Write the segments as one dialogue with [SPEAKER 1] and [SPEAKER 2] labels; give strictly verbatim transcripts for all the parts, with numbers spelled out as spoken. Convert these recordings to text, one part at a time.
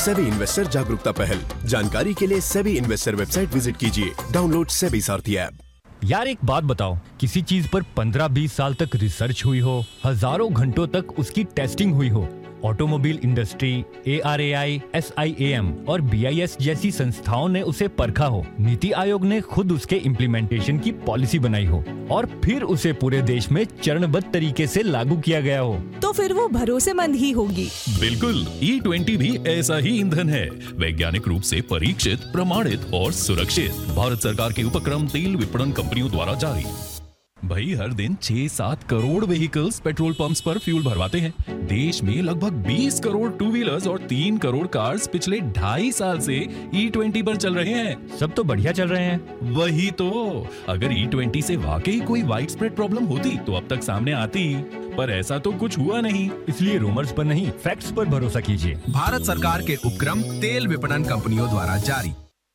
[SPEAKER 1] SEBI investor जागरूकता पहल। जानकारी के लिए सेबी इन्वेस्टर वेबसाइट विजिट कीजिए। डाउनलोड सेबी सारथी ऐप।
[SPEAKER 2] यार एक बात बताओ, किसी चीज पर पंद्रह बीस साल तक रिसर्च हुई हो, हजारों घंटों तक उसकी टेस्टिंग हुई हो, automobile industry, A R A I, S I A M और बी आई एस जैसी संस्थाओं ने उसे परखा हो, नीति आयोग ने खुद उसके इम्प्लीमेंटेशन की पॉलिसी बनाई हो और फिर उसे पूरे देश में चरणबद्ध तरीके से लागू किया गया हो,
[SPEAKER 3] तो फिर वो भरोसेमंद ही होगी।
[SPEAKER 4] बिल्कुल, ई ट्वेंटी भी ऐसा ही ईंधन है, वैज्ञानिक रूप से परीक्षित, प्रमाणित और सुरक्षित। भारत सरकार के उपक्रम तेल विपणन कंपनियों द्वारा जारी। भाई हर दिन छह सात करोड़ व्हीकल्स पेट्रोल पंप्स पर फ्यूल भरवाते हैं। देश में लगभग बीस करोड़ टू व्हीलर्स और तीन करोड़ कार्स पिछले ढाई साल से ई ट्वेंटी पर चल रहे हैं।
[SPEAKER 2] सब तो बढ़िया चल रहे हैं।
[SPEAKER 4] वही तो, अगर ई ट्वेंटी से वाकई कोई वाइड स्प्रेड प्रॉब्लम होती तो अब तक सामने आती, पर ऐसा तो कुछ हुआ नहीं।
[SPEAKER 2] इसलिए रूमर्स पर नहीं, फैक्ट्स पर भरोसा कीजिए।
[SPEAKER 5] भारत सरकार के उपक्रम तेल विपणन कंपनियों द्वारा जारी।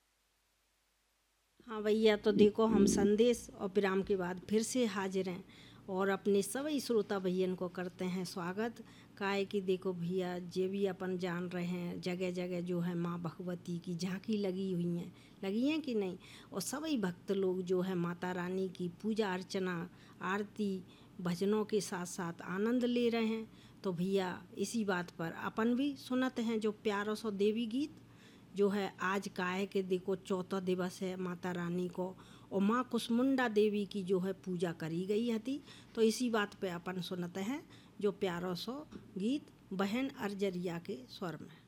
[SPEAKER 6] हाँ भैया, तो देखो हम संदेश और विराम के बाद फिर से हाजिर हैं और अपने सभी श्रोता भैया को करते हैं स्वागत। काहे कि देखो भैया, जे भी अपन जान रहे हैं, जगह जगह जो है माँ भगवती की झांकी लगी हुई हैं, लगी हैं कि नहीं, और सभी भक्त लोग जो है माता रानी की पूजा अर्चना, आरती, भजनों के साथ साथ आनंद ले रहे हैं। तो भैया इसी बात पर अपन भी सुनते हैं जो प्यारा सो देवी गीत जो है। आज काहे के देखो चौथा दिवस है माता रानी को और माँ कुसमुंडा देवी की जो है पूजा करी गई थी। तो इसी बात पे अपन सुनते हैं जो प्यारा सो गीत बहन अर्जरिया के स्वर में।